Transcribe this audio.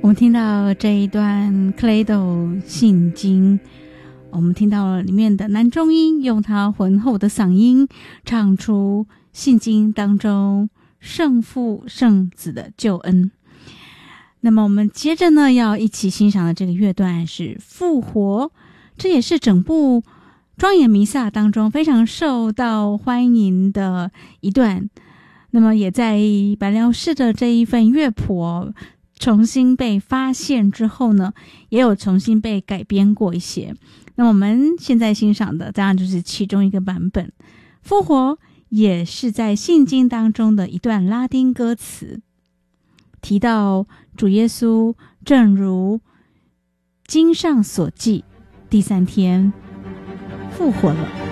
我们听到这一段克雷斗信经，我们听到了里面的男中音用他浑厚的嗓音唱出信经当中圣父圣子的救恩。那么我们接着呢要一起欣赏的这个乐段是复活，这也是整部庄严弥撒当中非常受到欢迎的一段。那么也在白辽士的这一份乐谱重新被发现之后呢，也有重新被改编过一些。那我们现在欣赏的当然就是其中一个版本。复活也是在信经当中的一段拉丁歌词，提到主耶稣正如经上所记，第3天复活了。